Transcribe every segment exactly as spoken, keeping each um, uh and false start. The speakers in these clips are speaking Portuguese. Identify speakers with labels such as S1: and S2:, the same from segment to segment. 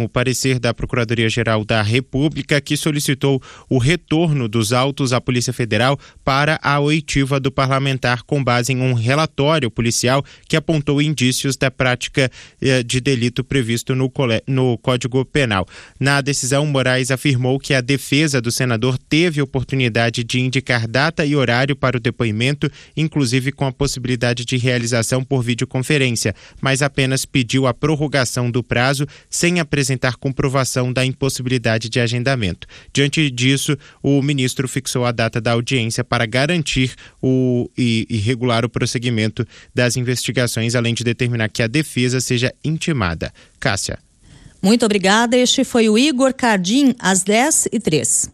S1: o parecer da Procuradoria-Geral da República, que solicitou o retorno dos autos à Polícia Federal para a oitiva do parlamentar com base em um relatório policial que apontou indícios da prática eh, de delito previsto no, no Código Penal. Na decisão, Moraes afirmou que a defesa do senador teve oportunidade de indicar data e horário para o depoimento, inclusive com a possibilidade de realização por videoconferência, mas apenas pediu a prorrogação do prazo sem apresentar comprovação da impossibilidade de agendamento. Diante disso, o ministro fixou a data da audiência para garantir o, e, e regular o prosseguimento das investigações, além de determinar que a defesa seja intimada. Cássia.
S2: Muito obrigada. Este foi o Igor Cardim, às dez e três.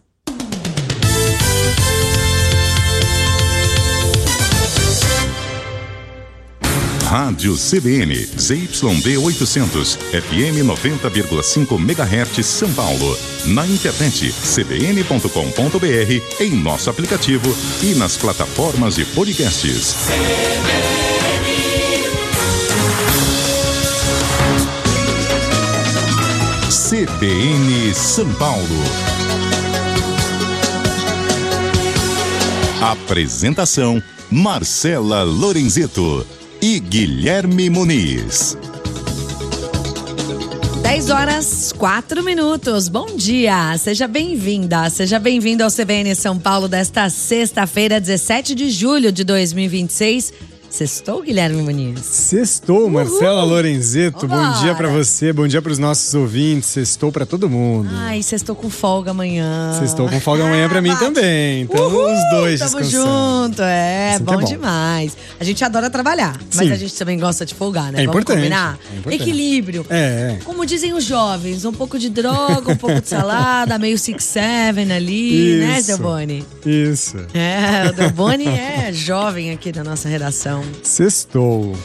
S3: Rádio C B N, Z Y B oitocentos, F M noventa vírgula cinco megahertz, São Paulo. Na internet, c b n ponto com ponto b r, em nosso aplicativo e nas plataformas de podcasts. C B N São Paulo. Apresentação: Marcela Lorenzeto e Guilherme Muniz.
S2: dez horas, quatro minutos. Bom dia, seja bem-vinda, seja bem-vindo ao C B N São Paulo desta sexta-feira, dezessete de julho de dois mil e vinte e seis. Sextou, Guilherme Muniz?
S4: Sextou, Marcela Lorenzeto.
S2: Vambora.
S4: Bom dia pra você, bom dia pros nossos ouvintes. Sextou pra todo mundo.
S2: Ai, sextou com folga amanhã.
S4: Sextou com folga amanhã pra mim também. Então,
S2: Uhul,
S4: os dois
S2: tamo
S4: descansando.
S2: junto, é,
S4: Assim
S2: bom,
S4: que é bom
S2: demais. A gente adora trabalhar, mas
S4: Sim.
S2: a gente também gosta de folgar, né?
S4: É
S2: Vamos
S4: importante,
S2: combinar?
S4: é importante.
S2: Equilíbrio.
S4: É, é.
S2: Como dizem os jovens, um pouco de droga, um pouco de salada, meio six seven ali,
S4: Isso.
S2: né, Delboni?
S4: Isso.
S2: É, o Delboni é jovem aqui da nossa redação.
S4: Sextou.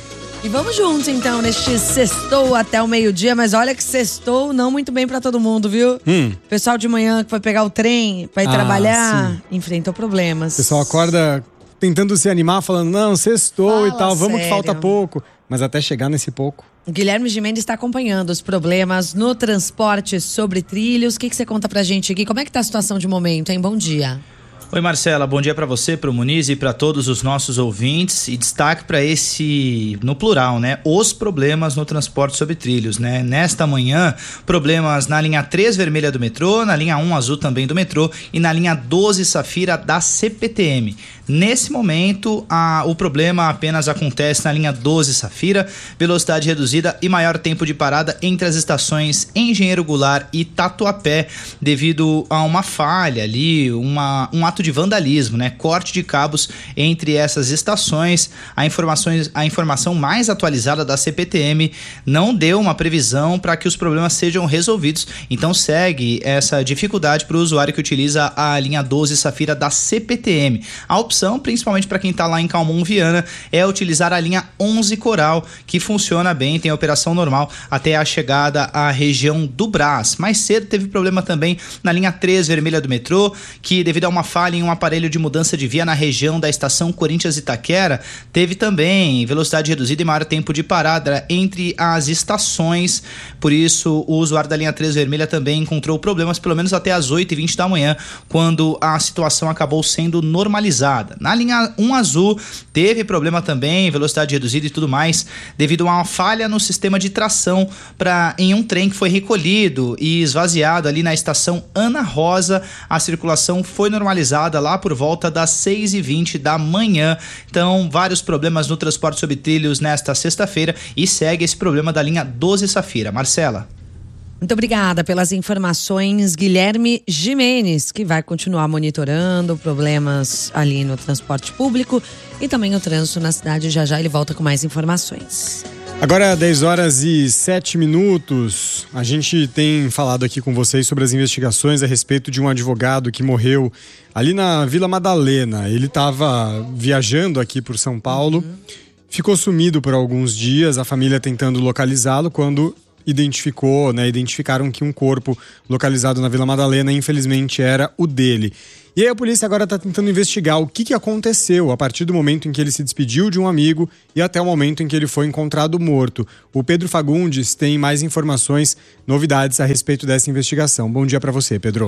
S2: E vamos juntos então neste sextou até o meio-dia, mas olha que sextou não muito bem pra todo mundo, viu?
S4: Hum.
S2: Pessoal de manhã que foi pegar o trem, vai
S4: Ah,
S2: trabalhar,
S4: sim.
S2: enfrentou problemas.
S4: O pessoal acorda tentando se animar, falando, não, sextou
S2: Fala
S4: e tal, vamos que
S2: sério.
S4: falta pouco. Mas até chegar nesse pouco.
S2: Guilherme Gimenez está acompanhando os problemas no transporte sobre trilhos. O que, que você conta pra gente aqui? Como é que tá a situação de momento, hein? Bom dia.
S5: Oi, Marcela, bom dia para você, para o Muniz e para todos os nossos ouvintes. E destaque para esse, no plural, né? Os problemas no transporte sobre trilhos, né? Nesta manhã, problemas na linha três vermelha do metrô, na linha um azul também do metrô e na linha doze safira da C P T M. Nesse momento, a, o problema apenas acontece na linha doze safira, velocidade reduzida e maior tempo de parada entre as estações Engenheiro Goulart e Tatuapé, devido a uma falha ali, uma, um ato de vandalismo, né? Corte de cabos entre essas estações. A, informações, a informação mais atualizada da C P T M não deu uma previsão para que os problemas sejam resolvidos, então segue essa dificuldade para o usuário que utiliza a linha doze safira da C P T M. A opção, principalmente para quem está lá em Calmon Viana, é utilizar a linha onze Coral, que funciona bem, tem operação normal até a chegada à região do Brás. Mais cedo teve problema também na linha três vermelha do metrô, que devido a uma falha em um aparelho de mudança de via na região da estação Corinthians Itaquera, teve também velocidade reduzida e maior tempo de parada entre as estações. Por isso, o usuário da linha três vermelha também encontrou problemas pelo menos até as oito e vinte da manhã, quando a situação acabou sendo normalizada. Na linha um azul, teve problema também, velocidade reduzida e tudo mais, devido a uma falha no sistema de tração pra, em um trem que foi recolhido e esvaziado ali na estação Ana Rosa. A circulação foi normalizada lá por volta das seis e vinte da manhã. Então, vários problemas no transporte sobre trilhos nesta sexta-feira e segue esse problema da linha doze safira. Marcela.
S2: Muito obrigada pelas informações, Guilherme Gimenez, que vai continuar monitorando problemas ali no transporte público e também o trânsito na cidade. Já já ele volta com mais informações.
S4: Agora, dez horas e sete minutos, a gente tem falado aqui com vocês sobre as investigações a respeito de um advogado que morreu ali na Vila Madalena. Ele estava viajando aqui por São Paulo, uhum. ficou sumido por alguns dias, a família tentando localizá-lo, quando identificou, né, identificaram que um corpo localizado na Vila Madalena, infelizmente, era o dele. E aí a polícia agora está tentando investigar o que, que aconteceu a partir do momento em que ele se despediu de um amigo e até o momento em que ele foi encontrado morto. O Pedro Fagundes tem mais informações, novidades a respeito dessa investigação. Bom dia para você, Pedro.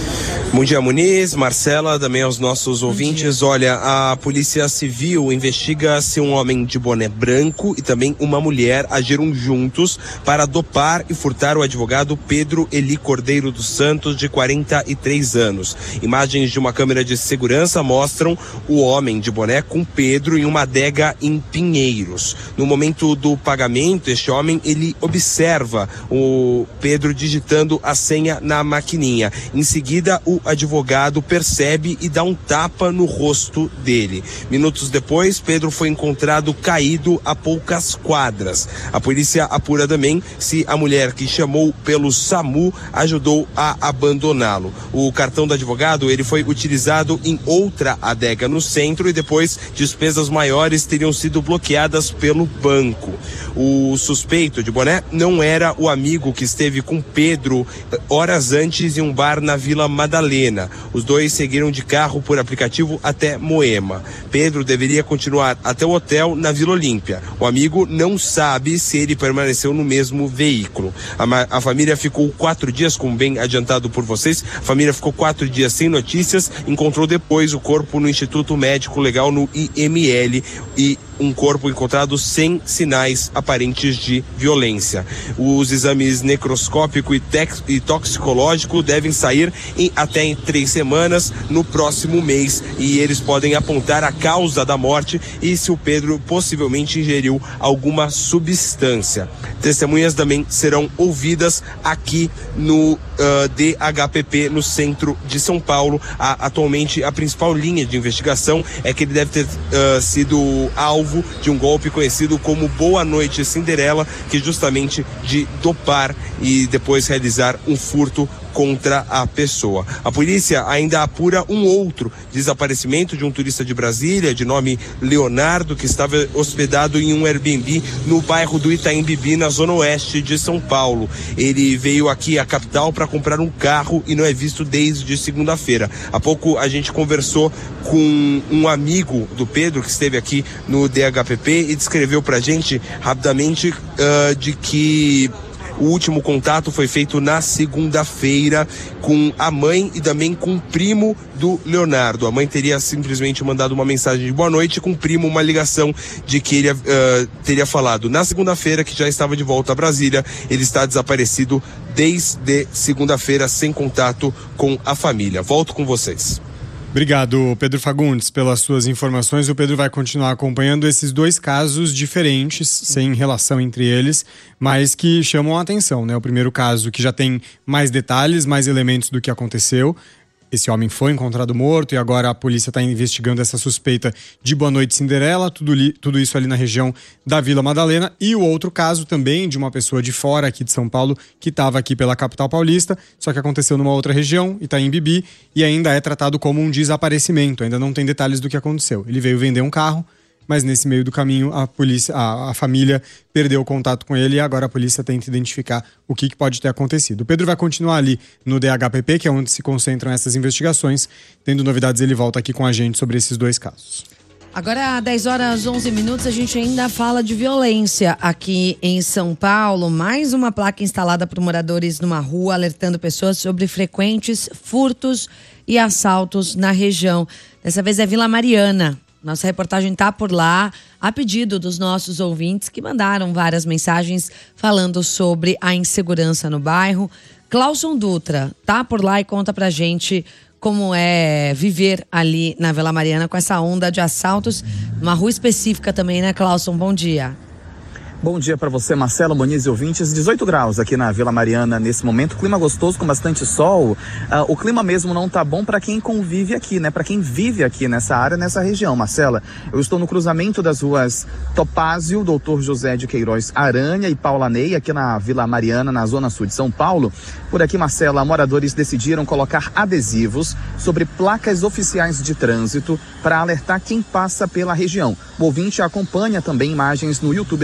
S6: Bom dia, Muniz, Marcela, também aos nossos ouvintes. Olha, a Polícia Civil investiga se um homem de boné branco e também uma mulher agiram juntos para dopar e furtar o advogado Pedro Eli Cordeiro dos Santos, de quarenta e três anos. Imagens de uma câmera de segurança mostram o homem de boné com Pedro em uma adega em Pinheiros. No momento do pagamento, este homem, ele observa o Pedro digitando a senha na maquininha. Em seguida, o advogado percebe e dá um tapa no rosto dele. Minutos depois, Pedro foi encontrado caído a poucas quadras. A polícia apura também se a mulher que chamou pelo SAMU ajudou a abandoná-lo. O cartão do advogado, ele foi utilizado em outra adega no centro e depois despesas maiores teriam sido bloqueadas pelo banco. O suspeito de boné não era o amigo que esteve com Pedro horas antes em um bar na Vila Madalena. Os dois seguiram de carro por aplicativo até Moema. Pedro deveria continuar até o hotel na Vila Olímpia. O amigo não sabe se ele permaneceu no mesmo veículo. A, a família ficou quatro dias, como bem adiantado por vocês, a família ficou quatro dias sem notícias, encontrou depois o corpo no Instituto Médico Legal, no I M L, e um corpo encontrado sem sinais aparentes de violência. Os exames necroscópico e, tex, e toxicológico devem sair em até em três semanas no próximo mês e eles podem apontar a causa da morte e se o Pedro possivelmente ingeriu alguma substância. Testemunhas também serão ouvidas aqui no uh, D H P P, no centro de São Paulo. A, atualmente a principal linha de investigação é que ele deve ter uh, sido alvo de um golpe conhecido como Boa Noite Cinderela, que justamente de dopar e depois realizar um furto contra a pessoa. A polícia ainda apura um outro desaparecimento de um turista de Brasília, de nome Leonardo, que estava hospedado em um Airbnb no bairro do Itaim Bibi, na zona oeste de São Paulo. Ele veio aqui à capital para comprar um carro e não é visto desde segunda-feira. Há pouco a gente conversou com um amigo do Pedro, que esteve aqui no D H P P, e descreveu pra gente rapidamente uh, de que o último contato foi feito na segunda-feira com a mãe e também com o primo do Leonardo. A mãe teria simplesmente mandado uma mensagem de boa noite, com o primo uma ligação de que ele uh, teria falado na segunda-feira que já estava de volta a Brasília. Ele está desaparecido desde segunda-feira, sem contato com a família. Volto com vocês.
S4: Obrigado, Pedro Fagundes, pelas suas informações. O Pedro vai continuar acompanhando esses dois casos diferentes, sem relação entre eles, mas que chamam a atenção, né? O primeiro caso que já tem mais detalhes, mais elementos do que aconteceu. Esse homem foi encontrado morto e agora a polícia está investigando essa suspeita de Boa Noite Cinderela, tudo, li, tudo isso ali na região da Vila Madalena. E o outro caso também de uma pessoa de fora aqui de São Paulo que estava aqui pela capital paulista, só que aconteceu numa outra região, Itaim Bibi, e ainda é tratado como um desaparecimento. Ainda não tem detalhes do que aconteceu. Ele veio vender um carro, mas nesse meio do caminho a polícia, a, a família perdeu o contato com ele e agora a polícia tenta identificar o que, que pode ter acontecido. O Pedro vai continuar ali no D H P P, que é onde se concentram essas investigações. Tendo novidades, ele volta aqui com a gente sobre esses dois casos.
S2: Agora, dez horas, onze minutos, a gente ainda fala de violência aqui em São Paulo. Mais uma placa instalada por moradores numa rua, alertando pessoas sobre frequentes furtos e assaltos na região. Dessa vez é Vila Mariana. Nossa reportagem está por lá, a pedido dos nossos ouvintes que mandaram várias mensagens falando sobre a insegurança no bairro. Clauson Dutra tá por lá e conta pra gente como é viver ali na Vila Mariana com essa onda de assaltos. Uma rua específica também, né, Clauson? Bom dia.
S7: Bom dia para você, Marcelo, Muniz e ouvintes. dezoito graus aqui na Vila Mariana nesse momento, clima gostoso com bastante sol. Uh, o clima mesmo não tá bom para quem convive aqui, né? Para quem vive aqui nessa área, nessa região. Marcela, eu estou no cruzamento das ruas Topázio, doutor José de Queiroz Aranha e Paula Ney, aqui na Vila Mariana, na zona sul de São Paulo. Por aqui, Marcela, moradores decidiram colocar adesivos sobre placas oficiais de trânsito para alertar quem passa pela região. O ouvinte acompanha também imagens no YouTube da Rádio C B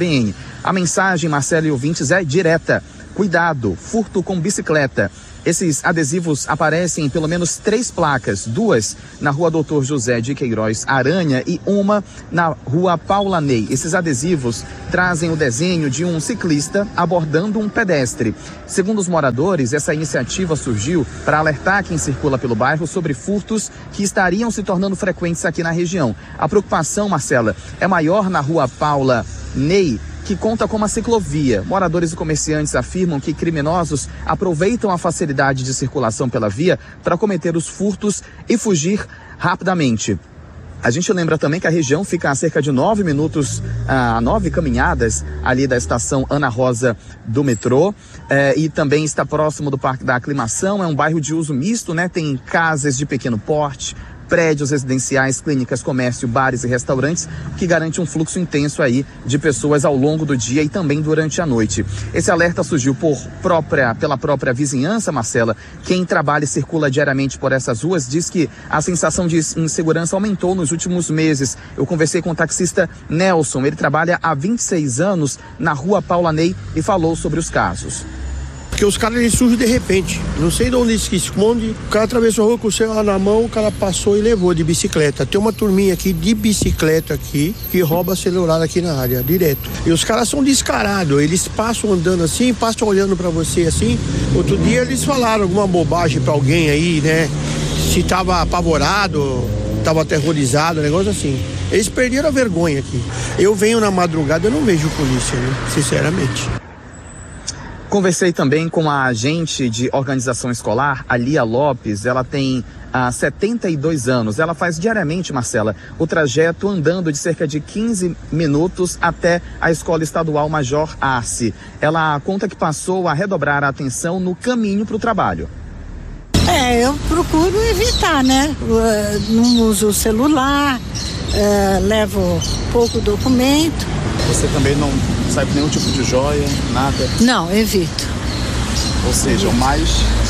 S7: B N. A mensagem, Marcelo e ouvintes, é direta. Cuidado, furto com bicicleta. Esses adesivos aparecem em pelo menos três placas, duas na rua Doutor José de Queiroz Aranha e uma na rua Paula Ney. Esses adesivos trazem o desenho de um ciclista abordando um pedestre. Segundo os moradores, essa iniciativa surgiu para alertar quem circula pelo bairro sobre furtos que estariam se tornando frequentes aqui na região. A preocupação, Marcela, é maior na rua Paula Ney, que conta com uma ciclovia. Moradores e comerciantes afirmam que criminosos aproveitam a facilidade de circulação pela via para cometer os furtos e fugir rapidamente. A gente lembra também que a região fica a cerca de nove minutos, a nove caminhadas ali da estação Ana Rosa do metrô, eh, e também está próximo do Parque da Aclimação. É um bairro de uso misto, né? Tem casas de pequeno porte, prédios residenciais, clínicas, comércio, bares e restaurantes, que garante um fluxo intenso aí de pessoas ao longo do dia e também durante a noite. Esse alerta surgiu por própria, pela própria vizinhança, Marcela. Quem trabalha e circula diariamente por essas ruas diz que a sensação de insegurança aumentou nos últimos meses. Eu conversei com o taxista Nelson, ele trabalha há vinte e seis anos na rua Paula Ney e falou sobre os casos.
S8: Porque os caras eles surgem de repente, não sei de onde eles se escondem. O cara atravessou a rua com o celular na mão, o cara passou e levou de bicicleta. Tem uma turminha aqui de bicicleta aqui que rouba celular aqui na área, direto. E os caras são descarados, eles passam andando assim, passam olhando pra você assim. Outro dia eles falaram alguma bobagem pra alguém aí, né? Se tava apavorado, tava aterrorizado, um negócio assim. Eles perderam a vergonha aqui. Eu venho na madrugada, eu não vejo polícia, né? Sinceramente.
S7: Conversei também com a agente de organização escolar, a Lia Lopes. Ela tem ah, setenta e dois anos. Ela faz diariamente, Marcela, o trajeto andando de cerca de quinze minutos até a Escola Estadual Major Arce. Ela conta que passou a redobrar a atenção no caminho para o trabalho.
S9: É, eu procuro evitar, né? Não uso o celular, é, levo pouco documento.
S7: Você também não sai com nenhum tipo de joia, nada?
S9: Não, evito.
S7: Ou seja, o mais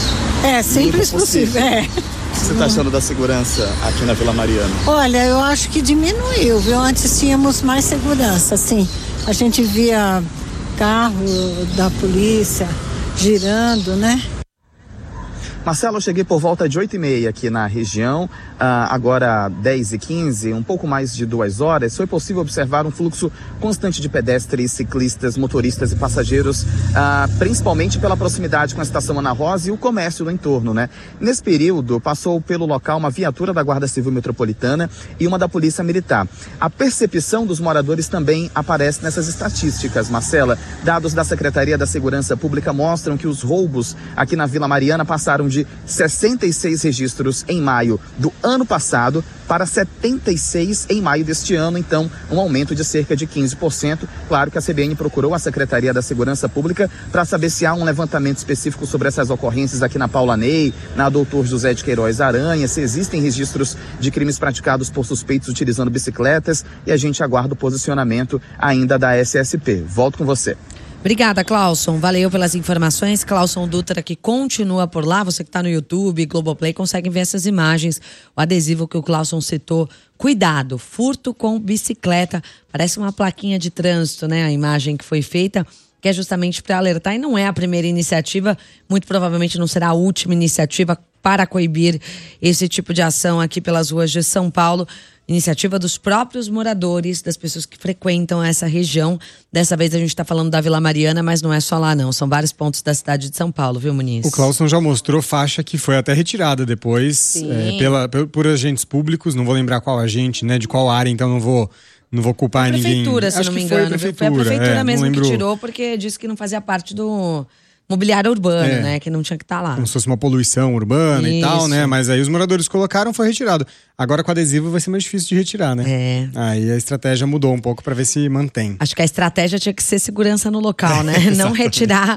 S9: É, simples possível. possível. É.
S7: O que você está achando da segurança aqui na Vila Mariana?
S9: Olha, eu acho que diminuiu, viu? Antes tínhamos mais segurança, assim. A gente via carro da polícia girando, né?
S7: Marcelo, eu cheguei por volta de oito e meia aqui na região, ah, agora dez e quinze, um pouco mais de duas horas. Foi possível observar um fluxo constante de pedestres, ciclistas, motoristas e passageiros, ah, principalmente pela proximidade com a estação Ana Rosa e o comércio do entorno, né? Nesse período, passou pelo local uma viatura da Guarda Civil Metropolitana e uma da Polícia Militar. A percepção dos moradores também aparece nessas estatísticas, Marcela. Dados da Secretaria da Segurança Pública mostram que os roubos aqui na Vila Mariana passaram de sessenta e seis registros em maio do ano passado para setenta e seis em maio deste ano, então um aumento de cerca de quinze por cento. Claro que a C B N procurou a Secretaria da Segurança Pública para saber se há um levantamento específico sobre essas ocorrências aqui na Paula Ney, na Doutor José de Queiroz Aranha, se existem registros de crimes praticados por suspeitos utilizando bicicletas, e a gente aguarda o posicionamento ainda da S S P. Volto com você.
S2: Obrigada, Clauson. Valeu pelas informações. Clauson Dutra, que continua por lá. Você que está no YouTube, Globoplay, consegue ver essas imagens. O adesivo que o Clauson citou. Cuidado, furto com bicicleta. Parece uma plaquinha de trânsito, né? A imagem que foi feita, que é justamente para alertar. E não é a primeira iniciativa, muito provavelmente não será a última iniciativa para coibir esse tipo de ação aqui pelas ruas de São Paulo. Iniciativa dos próprios moradores, das pessoas que frequentam essa região. Dessa vez a gente está falando da Vila Mariana, mas não é só lá não, são vários pontos da cidade de São Paulo, viu, Muniz?
S4: O Clauson já mostrou faixa que foi até retirada depois é, pela, por agentes públicos, não vou lembrar qual agente, né, de qual área, então não vou, não vou culpar
S2: foi a
S4: ninguém.
S2: Prefeitura, se
S4: Acho
S2: não me
S4: que
S2: engano,
S4: foi a prefeitura,
S2: foi a prefeitura
S4: é,
S2: mesmo que tirou, porque disse que não fazia parte do mobiliário urbano, é, né? Que não tinha que estar tá lá.
S4: Como se fosse uma poluição urbana Isso. e tal, né? Mas aí os moradores colocaram, foi retirado. Agora com adesivo vai ser mais difícil de retirar, né? É. Aí a estratégia mudou um pouco pra ver se mantém.
S2: Acho que a estratégia tinha que ser segurança no local, né? Não retirar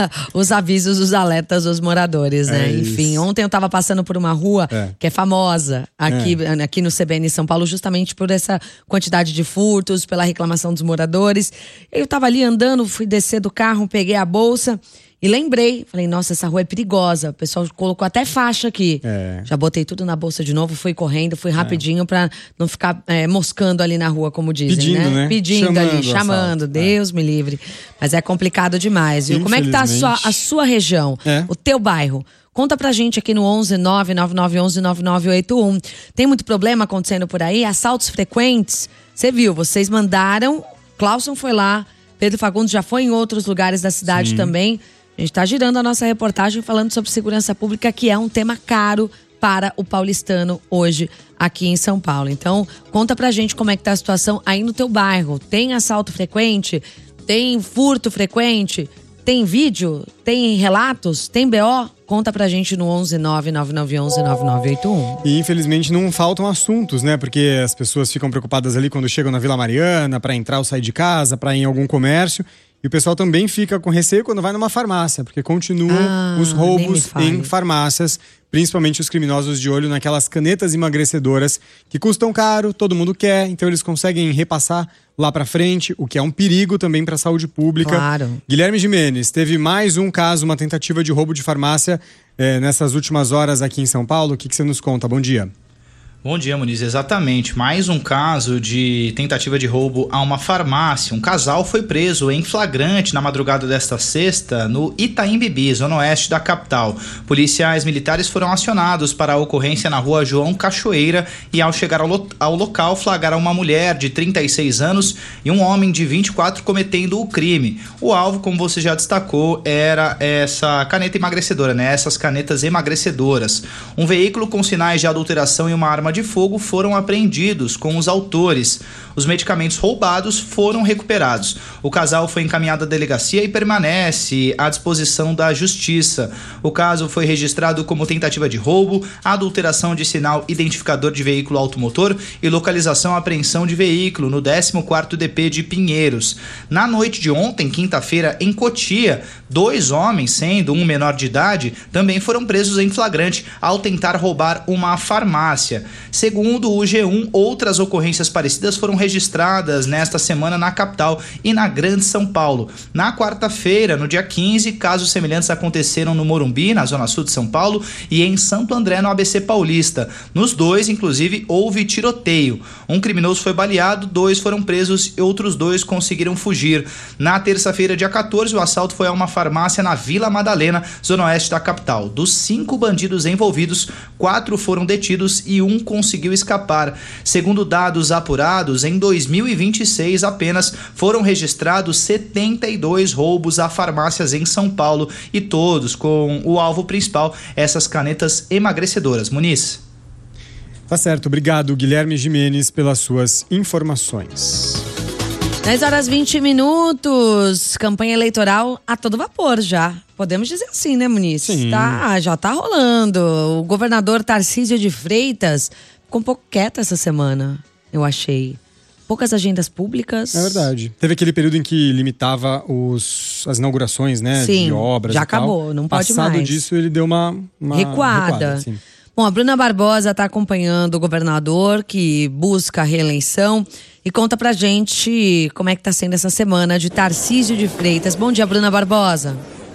S2: os avisos, os alertas dos moradores, né? É Enfim, isso. Ontem eu tava passando por uma rua é. que é famosa aqui, é. aqui no C B N São Paulo, justamente por essa quantidade de furtos, pela reclamação dos moradores. Eu tava ali andando, fui descer do carro, peguei a bolsa. E lembrei, falei, nossa, essa rua é perigosa. O pessoal colocou até faixa aqui.
S4: É.
S2: Já botei tudo na bolsa de novo, fui correndo, fui rapidinho é. pra não ficar é, moscando ali na rua, como dizem,
S4: Pedindo,
S2: né?
S4: né?
S2: Pedindo
S4: Chamando
S2: ali, chamando. Deus é. me livre. Mas é complicado demais, viu? Como é que tá a sua, a sua região? É. O teu bairro? Conta pra gente aqui no onze nove nove nove um um nove nove oito um. Tem muito problema acontecendo por aí? Assaltos frequentes? Você viu, vocês mandaram, Clauson foi lá, Pedro Fagundes já foi em outros lugares da cidade Sim. também. A gente está girando a nossa reportagem falando sobre segurança pública, que é um tema caro para o paulistano hoje aqui em São Paulo. Então, conta pra gente como é que tá a situação aí no teu bairro. Tem assalto frequente? Tem furto frequente? Tem vídeo? Tem relatos? Tem B O? Conta pra gente no onze nove nove nove um um nove nove oito um.
S4: E infelizmente não faltam assuntos, né? Porque as pessoas ficam preocupadas ali quando chegam na Vila Mariana, pra entrar ou sair de casa, pra ir em algum comércio. E o pessoal também fica com receio quando vai numa farmácia, porque continuam ah, os roubos em farmácias, principalmente os criminosos de olho naquelas canetas emagrecedoras que custam caro, todo mundo quer, então eles conseguem repassar lá pra frente, o que é um perigo também pra saúde pública.
S2: Claro.
S4: Guilherme Gimenez, teve mais um caso, uma tentativa de roubo de farmácia eh, nessas últimas horas aqui em São Paulo. O que, que você nos conta? Bom dia.
S5: Bom dia, Muniz. Exatamente. Mais um caso de tentativa de roubo a uma farmácia. Um casal foi preso em flagrante na madrugada desta sexta no Itaim Bibi, zona oeste da capital. Policiais militares foram acionados para a ocorrência na rua João Cachoeira e, ao chegar ao, lo- ao local, flagraram uma mulher de trinta e seis anos e um homem de vinte e quatro cometendo o crime. O alvo, como você já destacou, era essa caneta emagrecedora, né? Essas canetas emagrecedoras. Um veículo com sinais de adulteração e uma arma de fogo foram apreendidos com os autores. Os medicamentos roubados foram recuperados. O casal foi encaminhado à delegacia e permanece à disposição da justiça. O caso foi registrado como tentativa de roubo, adulteração de sinal identificador de veículo automotor e localização e apreensão de veículo no décimo quarto D P de Pinheiros. Na noite de ontem, quinta-feira, em Cotia, dois homens, sendo um menor de idade, também foram presos em flagrante ao tentar roubar uma farmácia. Segundo o G um, outras ocorrências parecidas foram registradas nesta semana na capital e na Grande São Paulo. Na quarta-feira, no dia quinze, casos semelhantes aconteceram no Morumbi, na zona sul de São Paulo, e em Santo André, no A B C Paulista. Nos dois, inclusive, houve tiroteio. Um criminoso foi baleado, dois foram presos e outros dois conseguiram fugir. Na terça-feira, dia quatorze, o assalto foi a uma farmácia na Vila Madalena, zona oeste da capital. Dos cinco bandidos envolvidos, quatro foram detidos e um conseguiu escapar. Segundo dados apurados, em dois mil e vinte e seis apenas foram registrados setenta e dois roubos a farmácias em São Paulo, e todos com o alvo principal, essas canetas emagrecedoras. Muniz.
S4: Tá certo, obrigado, Guilherme Gimenez, pelas suas informações.
S2: dez horas e vinte minutos, campanha eleitoral a todo vapor já. Podemos dizer assim, né, Muniz?
S4: Sim.
S2: Tá, já tá rolando. O governador Tarcísio de Freitas ficou um pouco quieto essa semana, eu achei. Poucas agendas públicas.
S4: É verdade. Teve aquele período em que limitava os, as inaugurações, né,
S2: Sim,
S4: de obras
S2: já
S4: e tal.
S2: acabou, não pode
S4: Passado
S2: mais.
S4: disso, ele deu uma, uma
S2: recuada.
S4: recuada assim.
S2: Bom, a Bruna Barbosa está acompanhando o governador que busca a reeleição e conta pra gente como é que tá sendo essa semana de Tarcísio de Freitas. Bom dia, Bruna Barbosa.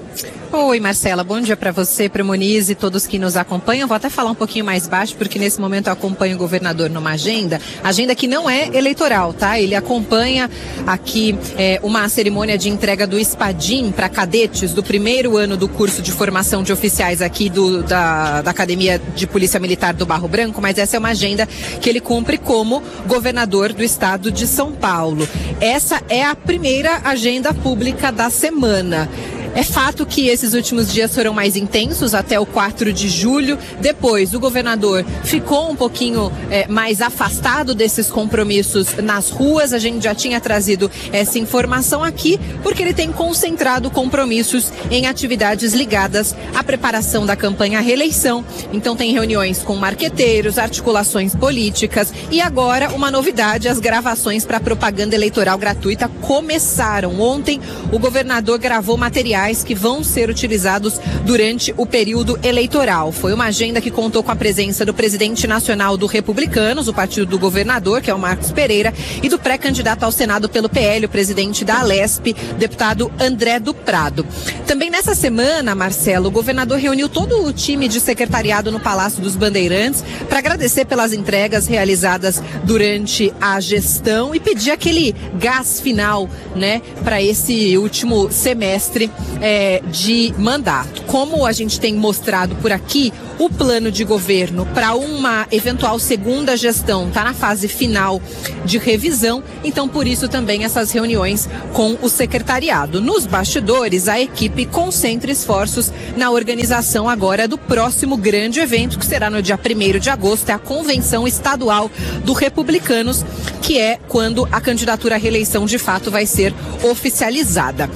S10: Oi, Marcela, bom dia para você, para o Muniz e todos que nos acompanham. Vou até falar um pouquinho mais baixo, porque nesse momento eu acompanho o governador numa agenda, agenda que não é eleitoral, tá? Ele acompanha aqui é, uma cerimônia de entrega do Espadim para cadetes do primeiro ano do curso de formação de oficiais aqui do, da, da Academia de Polícia Militar do Barro Branco, mas essa é uma agenda que ele cumpre como governador do estado de São Paulo. Essa é a primeira agenda pública da semana. É fato que esses últimos dias foram mais intensos, até o quatro de julho. Depois, o governador ficou um pouquinho é, mais afastado desses compromissos nas ruas. A gente já tinha trazido essa informação aqui, porque ele tem concentrado compromissos em atividades ligadas à preparação da campanha à reeleição. Então, tem reuniões com marqueteiros, articulações políticas e agora uma novidade: as gravações para propaganda eleitoral gratuita começaram. Ontem, o governador gravou materiais materiais que vão ser utilizados durante o período eleitoral. Foi uma agenda que contou com a presença do presidente nacional do Republicanos, o partido do governador, que é o Marcos Pereira, e do pré-candidato ao Senado pelo P L, o presidente da Alesp, deputado André do Prado. Também nessa semana, Marcelo, o governador reuniu todo o time de secretariado no Palácio dos Bandeirantes para agradecer pelas entregas realizadas durante a gestão e pedir aquele gás final, né, para esse último semestre é, de mandato. Como a gente tem mostrado por aqui, o plano de governo para uma eventual segunda gestão está na fase final de revisão, então por isso também essas reuniões com o secretariado. Nos bastidores, a equipe concentra esforços na organização agora do próximo grande evento, que será no dia primeiro de agosto, é a Convenção Estadual do Republicanos, que é quando a candidatura à reeleição de fato vai ser oficializada.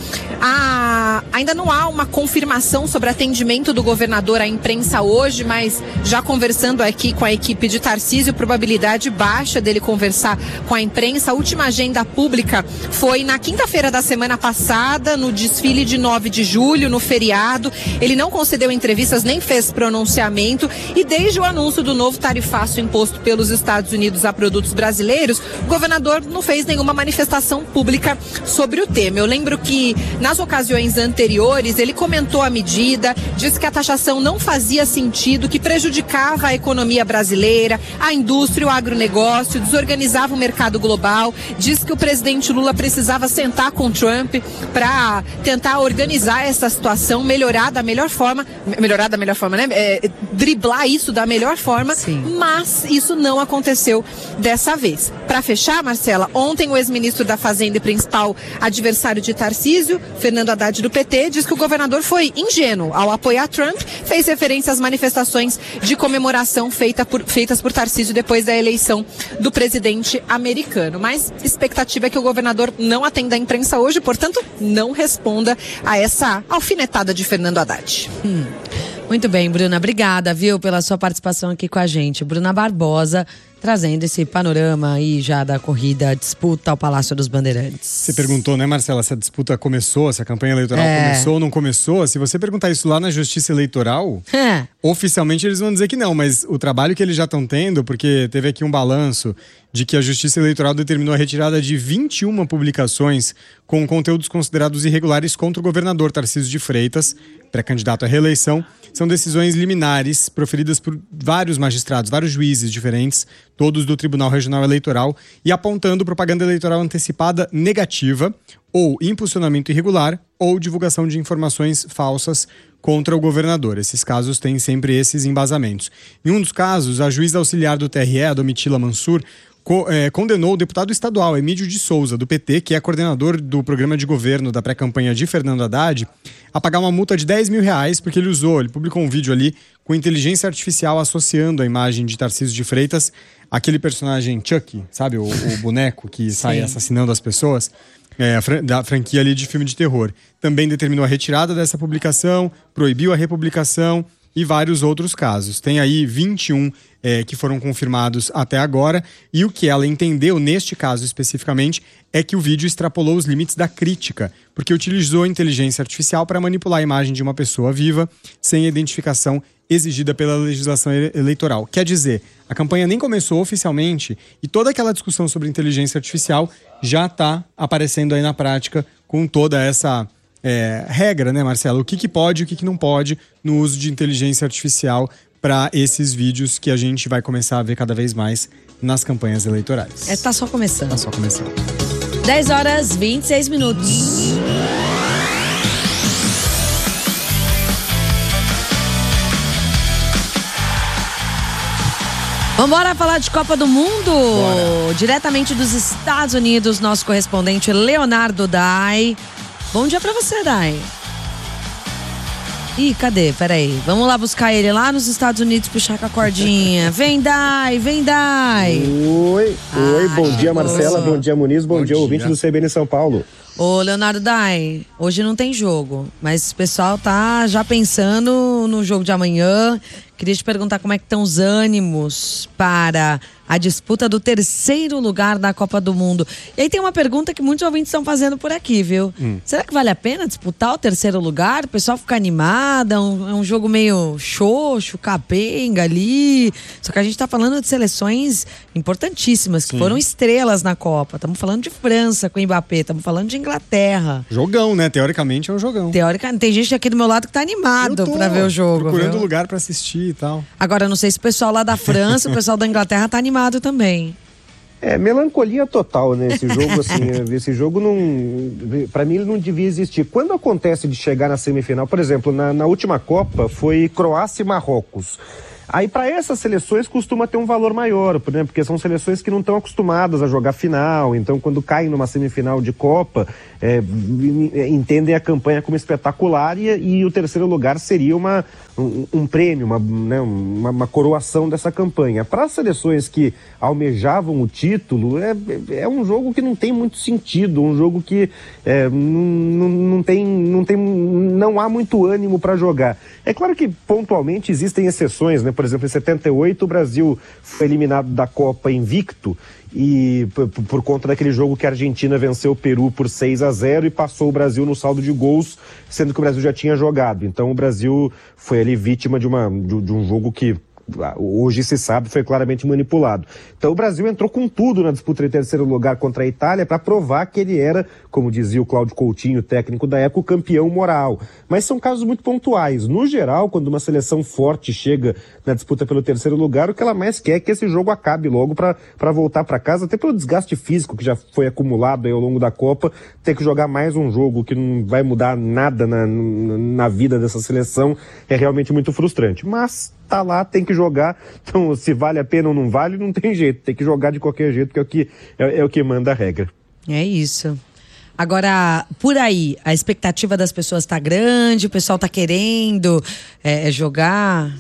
S10: Ah, ainda não há uma confirmação sobre atendimento do governador à imprensa hoje, mas já conversando aqui com a equipe de Tarcísio, probabilidade baixa dele conversar com a imprensa. A última agenda pública foi na quinta-feira da semana passada, no desfile de nove de julho, no feriado. Ele não concedeu entrevistas nem fez pronunciamento, e desde o anúncio do novo tarifaço imposto pelos Estados Unidos a produtos brasileiros, o governador não fez nenhuma manifestação pública sobre o tema. Eu lembro que nas ocasiões anteriores ele comentou a medida, disse que a taxação não fazia sentido, que prejudicava a economia brasileira, a indústria, o agronegócio, desorganizava o mercado global, disse que o presidente Lula precisava sentar com Trump para tentar organizar essa situação, melhorar da melhor forma, melhorar da melhor forma, né? É, driblar isso da melhor forma. Sim. Mas isso não aconteceu dessa vez. Para fechar, Marcela, ontem o ex-ministro da Fazenda e principal adversário de Tarcísio, Fernando Haddad do P T, diz que o governador foi ingênuo ao apoiar Trump, fez referência às manifestações de comemoração feita por, feitas por Tarcísio depois da eleição do presidente americano. Mas expectativa é que o governador não atenda a imprensa hoje, portanto, não responda a essa alfinetada de Fernando Haddad.
S2: Hum. Muito bem, Bruna, obrigada, viu, pela sua participação aqui com a gente. Bruna Barbosa, trazendo esse panorama aí já da corrida, disputa ao Palácio dos Bandeirantes.
S4: Você perguntou, né, Marcela, se a disputa começou, se a campanha eleitoral é. começou ou não começou. Se você perguntar isso lá na Justiça Eleitoral, é. oficialmente eles vão dizer que não, mas o trabalho que eles já estão tendo, porque teve aqui um balanço de que a Justiça Eleitoral determinou a retirada de vinte e uma publicações com conteúdos considerados irregulares contra o governador Tarcísio de Freitas, pré-candidato à reeleição. São decisões liminares proferidas por vários magistrados, vários juízes diferentes, todos do Tribunal Regional Eleitoral, e apontando propaganda eleitoral antecipada negativa, ou impulsionamento irregular, ou divulgação de informações falsas contra o governador. Esses casos têm sempre esses embasamentos. Em um dos casos, a juíza auxiliar do T R E, a Domitila Mansur, co- é, condenou o deputado estadual Emílio de Souza, do P T, que é coordenador do programa de governo da pré-campanha de Fernando Haddad, a pagar uma multa de dez mil reais, porque ele usou, ele publicou um vídeo ali com inteligência artificial associando a imagem de Tarcísio de Freitas, aquele personagem Chuck, sabe, o, o boneco que sai assassinando as pessoas, é, da franquia ali de filme de terror. Também determinou a retirada dessa publicação, proibiu a republicação e vários outros casos. Tem aí vinte e um é, que foram confirmados até agora, e o que ela entendeu neste caso especificamente é que o vídeo extrapolou os limites da crítica, porque utilizou inteligência artificial para manipular a imagem de uma pessoa viva sem identificação exigida pela legislação eleitoral. Quer dizer, a campanha nem começou oficialmente e toda aquela discussão sobre inteligência artificial já está aparecendo aí na prática com toda essa é, regra, né, Marcelo? O que, que pode e o que, que não pode no uso de inteligência artificial para esses vídeos que a gente vai começar a ver cada vez mais nas campanhas eleitorais.
S2: É, tá só começando.
S4: Tá só começando.
S2: dez horas e vinte e seis minutos. Vamos embora falar de Copa do Mundo. Bora. Diretamente dos Estados Unidos, nosso correspondente Leonardo Dai. Bom dia pra você, Dai. Ih, cadê? Peraí. Vamos lá buscar ele lá nos Estados Unidos, puxar com a cordinha. Vem, Dai, vem, Dai.
S11: Oi, oi, ah, bom dia, Marcela, bom dia, Muniz, bom, bom dia, dia, ouvinte do C B N São Paulo.
S2: Ô, Leonardo Dai, hoje não tem jogo, mas o pessoal tá já pensando no jogo de amanhã. Queria te perguntar como é que estão os ânimos para a disputa do terceiro lugar da Copa do Mundo. E aí tem uma pergunta que muitos ouvintes estão fazendo por aqui, viu? Hum. Será que vale a pena disputar o terceiro lugar? O pessoal fica animado, é um, é um jogo meio xoxo, capenga ali. Só que a gente tá falando de seleções importantíssimas, que Sim. foram estrelas na Copa. Estamos falando de França com o Mbappé, estamos falando de Inglaterra.
S4: Jogão, né? Teoricamente é um jogão.
S2: Teoricamente, tem gente aqui do meu lado que tá animado pra ver o jogo.
S4: Procurando
S2: viu?
S4: lugar pra assistir e tal.
S2: Agora, não sei se o pessoal lá da França, o pessoal da Inglaterra tá animado também.
S12: É, melancolia total, né? Esse jogo, assim, esse jogo não... Pra mim, ele não devia existir. Quando acontece de chegar na semifinal, por exemplo, na, na última Copa, foi Croácia e Marrocos. Aí, para essas seleções, costuma ter um valor maior, né? Porque são seleções que não estão acostumadas a jogar final. Então, quando caem numa semifinal de Copa, é, entendem a campanha como espetacular e, e o terceiro lugar seria uma, um, um prêmio, uma, né, uma, uma coroação dessa campanha. Para as seleções que almejavam o título, é, é um jogo que não tem muito sentido, um jogo que é, não, não, tem, não, tem, não há muito ânimo para jogar. É claro que, pontualmente, existem exceções, né? Por exemplo, em setenta e oito o Brasil foi eliminado da Copa invicto e por, por conta daquele jogo que a Argentina venceu o Peru por seis a zero e passou o Brasil no saldo de gols, sendo que o Brasil já tinha jogado. Então o Brasil foi ali vítima de, uma, de, de um jogo que hoje se sabe foi claramente manipulado. Então o Brasil entrou com tudo na disputa de terceiro lugar contra a Itália para provar que ele era, como dizia o Cláudio Coutinho, técnico da época, o campeão moral. Mas são casos muito pontuais. No geral, quando uma seleção forte chega na disputa pelo terceiro lugar, o que ela mais quer é que esse jogo acabe logo para voltar para casa, até pelo desgaste físico que já foi acumulado aí ao longo da Copa, ter que jogar mais um jogo que não vai mudar nada na, na vida dessa seleção é realmente muito frustrante. Mas tá lá, tem que jogar, então se vale a pena ou não vale, não tem jeito, tem que jogar de qualquer jeito, que é o que, é, é o que manda a regra.
S2: É isso. Agora, por aí, a expectativa das pessoas tá grande, o pessoal tá querendo é, jogar...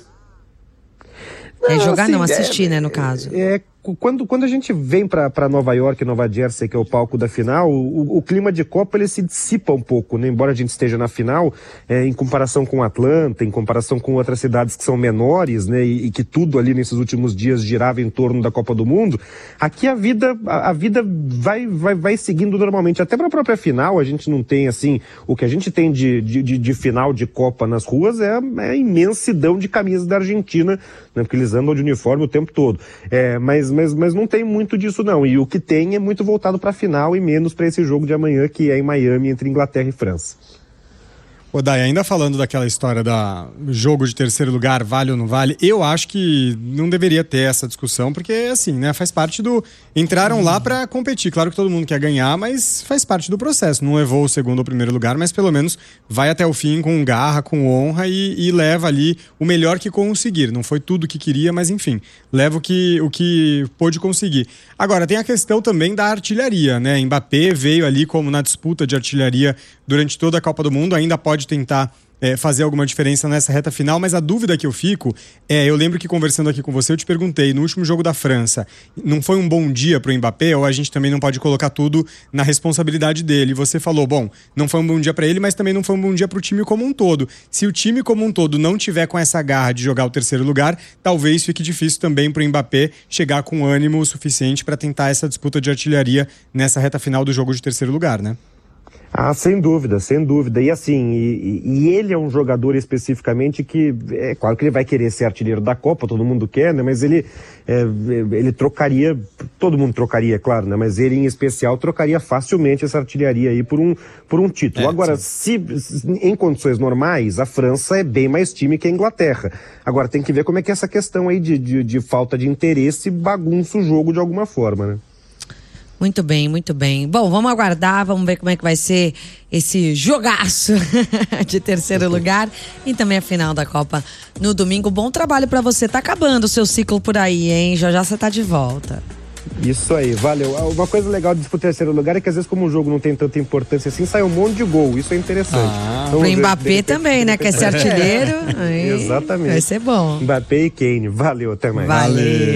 S2: Não, é jogar assim, não, assistir, é, né, no caso.
S12: É, quando, quando a gente vem para Nova York, Nova Jersey, que é o palco da final, o, o clima de Copa ele se dissipa um pouco, né? Embora a gente esteja na final, é, em comparação com Atlanta, em comparação com outras cidades que são menores, né? E, e que tudo ali nesses últimos dias girava em torno da Copa do Mundo, aqui a vida, a, a vida vai, vai, vai seguindo normalmente. Até para a própria final, a gente não tem, assim, o que a gente tem de, de, de, de final de Copa nas ruas é, é a imensidão de camisas da Argentina, né? Porque eles andam de uniforme o tempo todo. É, mas Mas, mas não tem muito disso não, e o que tem é muito voltado para a final e menos para esse jogo de amanhã que é em Miami entre Inglaterra e França.
S4: Ô Day, ainda falando daquela história da jogo de terceiro lugar, vale ou não vale, eu acho que não deveria ter essa discussão, porque assim, né, faz parte do... Entraram hum. lá pra competir, claro que todo mundo quer ganhar, mas faz parte do processo, não levou o segundo ou primeiro lugar, mas pelo menos vai até o fim com garra, com honra e, e leva ali o melhor que conseguir, não foi tudo que queria, mas enfim, leva o que, o que pôde conseguir. Agora, tem a questão também da artilharia, né, Mbappé veio ali como na disputa de artilharia durante toda a Copa do Mundo, ainda pode tentar é, fazer alguma diferença nessa reta final, mas a dúvida que eu fico é, eu lembro que conversando aqui com você eu te perguntei, no último jogo da França, não foi um bom dia pro Mbappé ou a gente também não pode colocar tudo na responsabilidade dele? E você falou, bom, não foi um bom dia para ele, mas também não foi um bom dia pro time como um todo. Se o time como um todo não tiver com essa garra de jogar o terceiro lugar, talvez fique difícil também pro Mbappé chegar com ânimo o suficiente para tentar essa disputa de artilharia nessa reta final do jogo de terceiro lugar, né?
S12: Ah, sem dúvida, sem dúvida. E assim, e, e ele é um jogador especificamente que, é claro que ele vai querer ser artilheiro da Copa, todo mundo quer, né? Mas ele, é, ele trocaria, todo mundo trocaria, é claro, né? Mas ele em especial trocaria facilmente essa artilharia aí por um, por um título. É, Agora, se, em condições normais, a França é bem mais time que a Inglaterra. Agora, tem que ver como é que essa questão aí de, de, de falta de interesse bagunça o jogo de alguma forma, né?
S2: Muito bem, muito bem. Bom, vamos aguardar, vamos ver como é que vai ser esse jogaço de terceiro lugar e também a final da Copa no domingo. Bom trabalho pra você. Tá acabando o seu ciclo por aí, hein? Já já você tá de volta.
S12: Isso aí, valeu. Uma coisa legal de disputar terceiro lugar é que às vezes, como o jogo não tem tanta importância assim, sai um monte de gol. Isso é interessante.
S2: Ah, então, pro Mbappé repente, também, né? Quer ser artilheiro?
S12: É. Aí, exatamente.
S2: Vai ser bom.
S12: Mbappé e Kane. Valeu, até mais.
S2: Valeu.